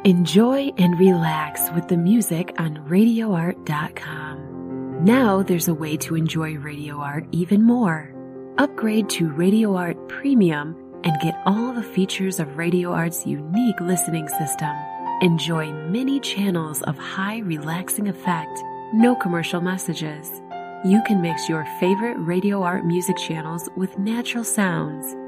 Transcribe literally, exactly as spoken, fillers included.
Enjoy and relax with the music on radio art dot com. Now there's a way to enjoy Radio Art even more. Upgrade to Radio Art Premium and get all the features of Radio Art's unique listening system. Enjoy many channels of high relaxing effect, no commercial messages. You can mix your favorite Radio Art music channels with natural sounds